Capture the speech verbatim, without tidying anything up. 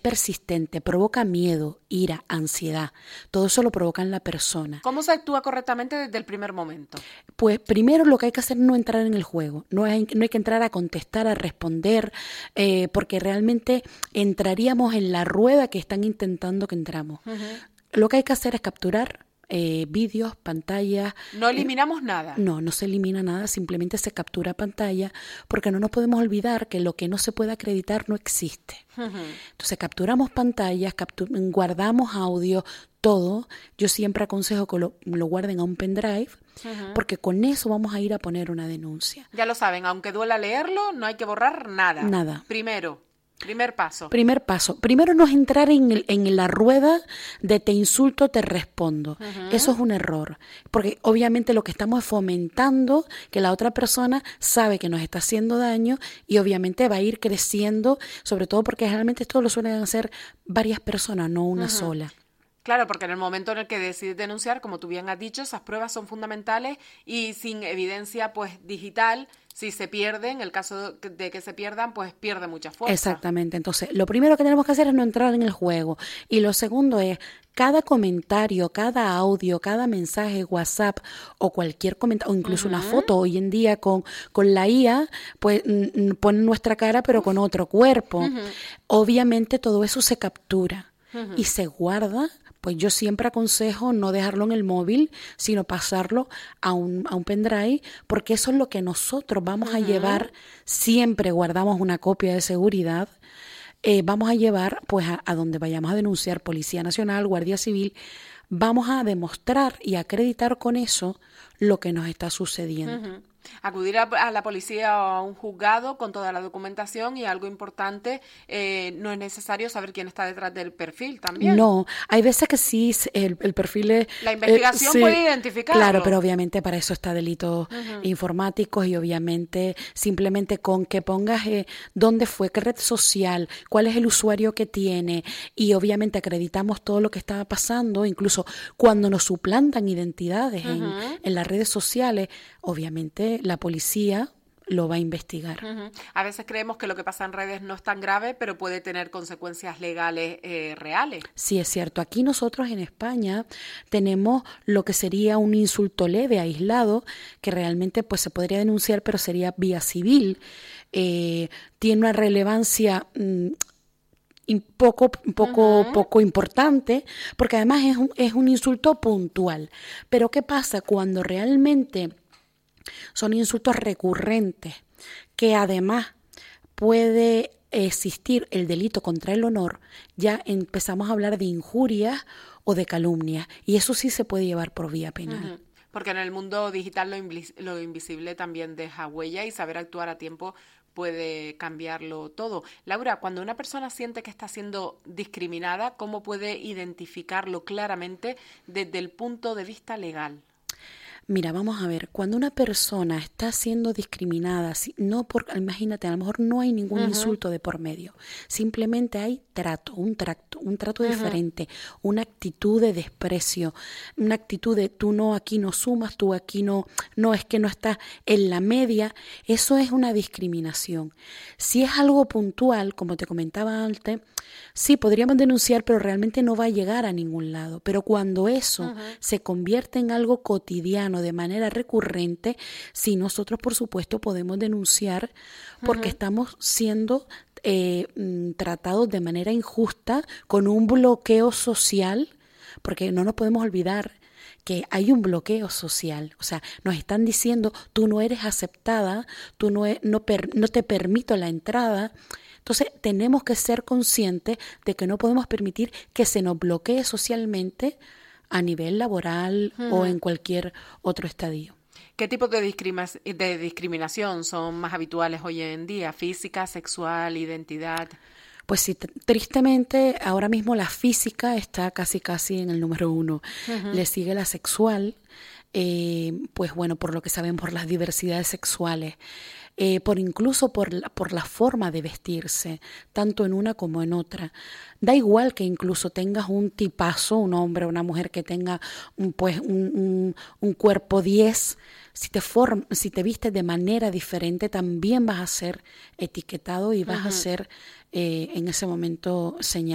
persistente, provoca miedo, ira, ansiedad. Todo eso lo provoca en la persona. ¿Cómo se actúa correctamente desde el primer momento? Pues primero lo que hay que hacer es no entrar en el juego, no hay, no hay que entrar a contestar, a responder, eh, porque realmente entraríamos en la rueda que están intentando que entramos. Uh-huh. Lo que hay que hacer es capturar eh, vídeos, pantallas. No eliminamos eh, nada. No, no se elimina nada, simplemente se captura pantalla, porque no nos podemos olvidar que lo que no se puede acreditar no existe. Uh-huh. Entonces capturamos pantallas, captur- guardamos audio, todo. Yo siempre aconsejo que lo, lo guarden a un pendrive, uh-huh. porque con eso vamos a ir a poner una denuncia. Ya lo saben, aunque duela leerlo, no hay que borrar nada. Nada. Primero, primer paso. Primer paso. Primero no es entrar en, el, en la rueda de te insulto, te respondo. Uh-huh. Eso es un error, porque obviamente lo que estamos es fomentando que la otra persona sabe que nos está haciendo daño y obviamente va a ir creciendo, sobre todo porque realmente esto lo suelen hacer varias personas, no una uh-huh. sola. Claro, porque en el momento en el que decides denunciar, como tú bien has dicho, esas pruebas son fundamentales y sin evidencia pues digital, si se pierden, en el caso de que se pierdan, pues pierde mucha fuerza. Exactamente. Entonces, lo primero que tenemos que hacer es no entrar en el juego. Y lo segundo es, cada comentario, cada audio, cada mensaje, WhatsApp o cualquier comentario, o incluso uh-huh. una foto, hoy en día con, con la I A, pues n- ponen nuestra cara pero con otro cuerpo. Uh-huh. Obviamente todo eso se captura uh-huh. y se guarda. Pues yo siempre aconsejo no dejarlo en el móvil, sino pasarlo a un, a un pendrive, porque eso es lo que nosotros vamos uh-huh. a llevar, siempre guardamos una copia de seguridad, eh, vamos a llevar pues a, a donde vayamos a denunciar, Policía Nacional, Guardia Civil, vamos a demostrar y acreditar con eso lo que nos está sucediendo. Uh-huh. Acudir a, a la policía o a un juzgado con toda la documentación y algo importante, eh, no es necesario saber quién está detrás del perfil también. No, hay veces que sí, el, el perfil es... La investigación eh, sí, puede identificarlo. Claro, pero obviamente para eso está delitos uh-huh. informáticos y obviamente simplemente con que pongas eh, dónde fue, qué red social, cuál es el usuario que tiene y obviamente acreditamos todo lo que estaba pasando, incluso cuando nos suplantan identidades uh-huh. en, en las redes sociales, obviamente la policía lo va a investigar. Uh-huh. A veces creemos que lo que pasa en redes no es tan grave, pero puede tener consecuencias legales eh, reales. Sí, es cierto. Aquí nosotros en España tenemos lo que sería un insulto leve, aislado, que realmente pues se podría denunciar, pero sería vía civil. Eh, tiene una relevancia... Mmm, poco poco uh-huh. poco importante, porque además es un, es un insulto puntual. Pero ¿qué pasa cuando realmente son insultos recurrentes, que además puede existir el delito contra el honor? Ya empezamos a hablar de injurias o de calumnias, y eso sí se puede llevar por vía penal. Uh-huh. Porque en el mundo digital lo, invis- lo invisible también deja huella y saber actuar a tiempo puede cambiarlo todo. Laura, cuando una persona siente que está siendo discriminada, ¿cómo puede identificarlo claramente desde el punto de vista legal? Mira, vamos a ver, cuando una persona está siendo discriminada, no por, imagínate, a lo mejor no hay ningún uh-huh. insulto de por medio, simplemente hay trato, un trato, un trato uh-huh. diferente, una actitud de desprecio, una actitud de tú no, aquí no sumas, tú aquí no, no es que no estás en la media, eso es una discriminación. Si es algo puntual, como te comentaba antes, sí, podríamos denunciar, pero realmente no va a llegar a ningún lado. Pero cuando eso uh-huh. se convierte en algo cotidiano, de manera recurrente, sí, nosotros por supuesto podemos denunciar porque uh-huh. estamos siendo eh, tratados de manera injusta, con un bloqueo social, porque no nos podemos olvidar que hay un bloqueo social, o sea, nos están diciendo tú no eres aceptada, tú no, es, no, per, no te permito la entrada. Entonces tenemos que ser conscientes de que no podemos permitir que se nos bloquee socialmente a nivel laboral uh-huh. o en cualquier otro estadio. ¿Qué tipos de, discrima- de discriminación son más habituales hoy en día? ¿Física, sexual, identidad? Pues sí, t- tristemente ahora mismo la física está casi casi en el número uno. Uh-huh. Le sigue la sexual, eh, pues bueno, por lo que saben, por las diversidades sexuales. Eh, por incluso por la, por la forma de vestirse, tanto en una como en otra. Da igual que incluso tengas un tipazo, un hombre o una mujer que tenga un, pues, un, un, un cuerpo diez, si te, form, si te vistes de manera diferente, también vas a ser etiquetado y vas uh-huh. a ser eh, en ese momento señalado.